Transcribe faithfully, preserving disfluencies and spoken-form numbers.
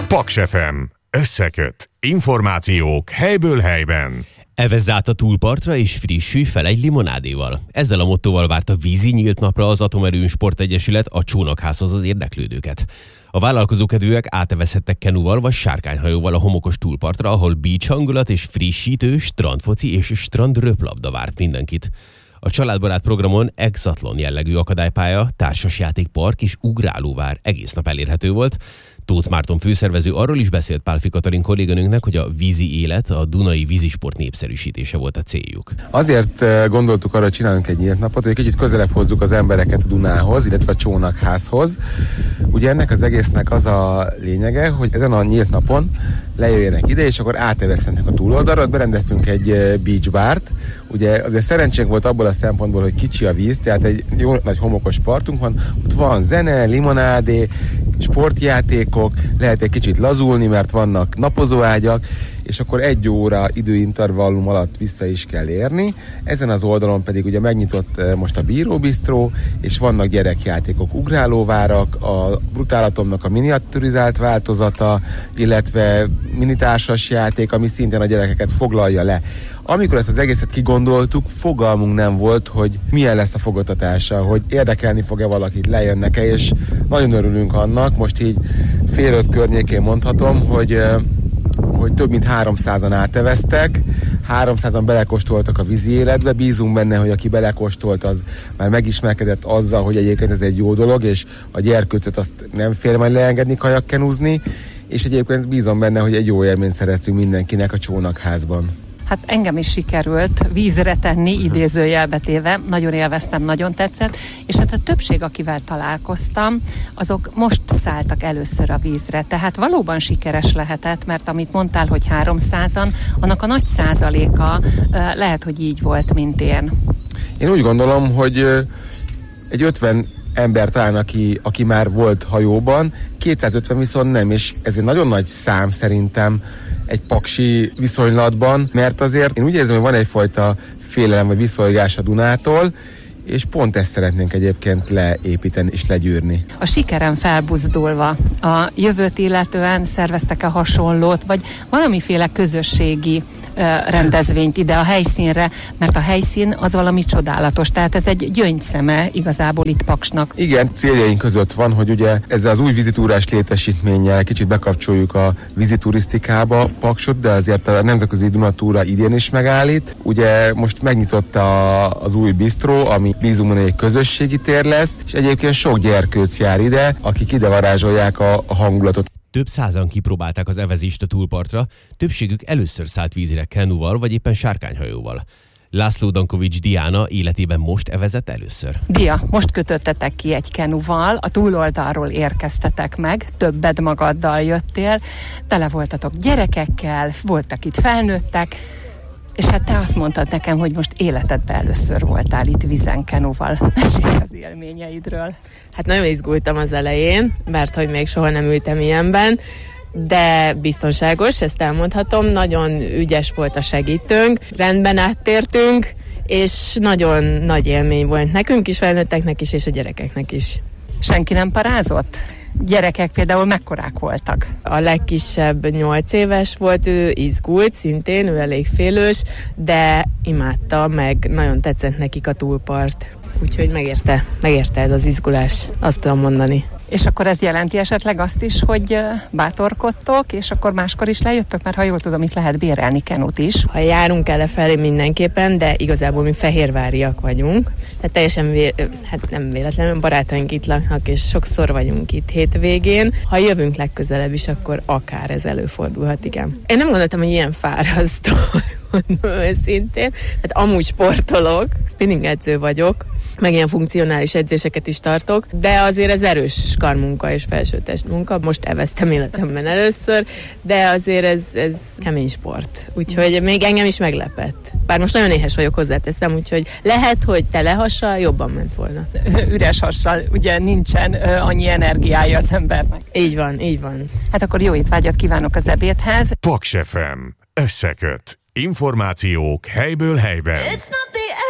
Paks ef em. Összeköt. Információk helyből helyben. Evezz át a túlpartra és frissülj fel egy limonádéval. Ezzel a mottóval várt a vízi nyílt napra az Atomerőn Sportegyesület a Csónakházhoz az érdeklődőket. A vállalkozókedvűek átevezhettek kenuval vagy sárkányhajóval a homokos túlpartra, ahol beach hangulat és frissítő strandfoci és strandröplabda várt mindenkit. A családbarát programon exatlon jellegű akadálypálya, társasjátékpark és ugrálóvár egész nap elérhető volt. Tóth Márton főszervező arról is beszélt Pálfi Katalin kolléganőnknek, hogy a vízi élet, a dunai vízisport népszerűsítése volt a céljuk. Azért gondoltuk arra, hogy csinálunk egy nyílt napot, hogy kicsit közelebb hozzuk az embereket a Dunához, illetve a Csónakházhoz. Ugye ennek az egésznek az a lényege, hogy ezen a nyílt napon lejöjjenek ide, és akkor átevezhetnek a túloldalra. Berendeztünk egy beach bart. Ugye azért szerencsénk volt abból a szempontból, hogy kicsi a víz, tehát egy jó nagy homokos partunk van, ott van zene, limonádé, sportjátékok, lehet egy kicsit lazulni, mert vannak napozóágyak, és akkor egy óra időintervallum alatt vissza is kell érni. Ezen az oldalon pedig ugye megnyitott most a bíróbisztró, és vannak gyerekjátékok, ugrálóvárak, a brutálatomnak a miniaturizált változata, illetve minitársas játék, ami szintén a gyerekeket foglalja le. Amikor ezt az egészet kigondoltuk, fogalmunk nem volt, hogy milyen lesz a fogadtatása, hogy érdekelni fog-e valakit, lejönnek-e, és nagyon örülünk annak, most így fél öt környékén mondhatom, hogy hogy több mint háromszázan áteveztek, háromszázan belekóstoltak a vízi életbe, bízunk benne, hogy aki belekóstolt, az már megismerkedett azzal, hogy egyébként ez egy jó dolog, és a gyerkőcöt azt nem fél majd leengedni kajakkenúzni, és egyébként bízom benne, hogy egy jó élményt szereztünk mindenkinek a Csónakházban. Hát engem is sikerült vízre tenni, idézőjelbe téve, nagyon élveztem, nagyon tetszett, és hát a többség, akivel találkoztam, azok most szálltak először a vízre, tehát valóban sikeres lehetett, mert amit mondtál, hogy háromszázan, annak a nagy százaléka lehet, hogy így volt, mint én. Én úgy gondolom, hogy egy ötven ember talán, aki, aki már volt hajóban, kétszázötven viszont nem, és ez egy nagyon nagy szám szerintem egy paksi viszonylatban, mert azért én úgy érzem, hogy van egyfajta félelem vagy viszolygás a Dunától, és pont ezt szeretnénk egyébként leépíteni és legyűrni. A sikeren felbuzdulva, a jövőt illetően szerveztek-e hasonlót, vagy valamiféle közösségi rendezvényt ide a helyszínre, mert a helyszín az valami csodálatos, tehát ez egy gyöngyszeme igazából itt Paksnak. Igen, céljaink között van, hogy ugye ezzel az új vízitúrás létesítménnyel kicsit bekapcsoljuk a víziturisztikába Paksot, de azért a Nemzetközi Dunatúra idén is megállít. Ugye most megnyitott a, az új bisztró, ami bízunk benne, egy közösségi tér lesz, és egyébként sok gyerkőc jár ide, akik ide varázsolják a, a hangulatot. Több százan kipróbálták az evezést a túlpartra, többségük először szállt vízre kenuval vagy éppen sárkányhajóval. László Dankovics Diana életében most evezett először. Dia, most kötöttetek ki egy kenuval, a túloldalról érkeztetek meg, többed magaddal jöttél, tele voltatok gyerekekkel, voltak itt felnőttek, és hát te azt mondtad nekem, hogy most életedben először voltál itt vízen kenuval. Mesélj az élményeidről. Hát nagyon izgultam az elején, mert hogy még soha nem ültem ilyenben, de biztonságos, ezt elmondhatom, nagyon ügyes volt a segítőnk, rendben áttértünk, és nagyon nagy élmény volt nekünk is, felnőtteknek is, és a gyerekeknek is. Senki nem parázott? Gyerekek például mekkorák voltak? A legkisebb nyolc éves volt, ő izgult szintén, ő elég félős, de imádta, meg nagyon tetszett nekik a túlpart. Úgyhogy megérte, megérte ez az izgulás, azt tudom mondani. És akkor ez jelenti esetleg azt is, hogy bátorkodtok, és akkor máskor is lejöttök, mert ha jól tudom, itt lehet bérelni kenut is. Ha járunk el lefelé mindenképpen, de igazából mi fehérváriak vagyunk, tehát teljesen vé- hát nem véletlenül barátaink itt laknak, és sokszor vagyunk itt hétvégén. Ha jövünk legközelebb is, akkor akár ez előfordulhat, igen. Én nem gondoltam, hogy ilyen fárasztó, mondom őszintén. Tehát amúgy sportolok, spinning edző vagyok, meg ilyen funkcionális edzéseket is tartok, de azért ez erős karmunka és felsőtest munka. Most eveztem életemben először, de azért ez, ez kemény sport. Úgyhogy még engem is meglepett. Bár most nagyon éhes vagyok, hozzáteszem, úgyhogy lehet, hogy tele hassal jobban ment volna. Üres hassal, ugye nincsen annyi energiája az embernek. Így van, így van. Hát akkor jó étvágyat kívánok az ebédhez. Paks ef em. Összeköt. Információk helyből helyben.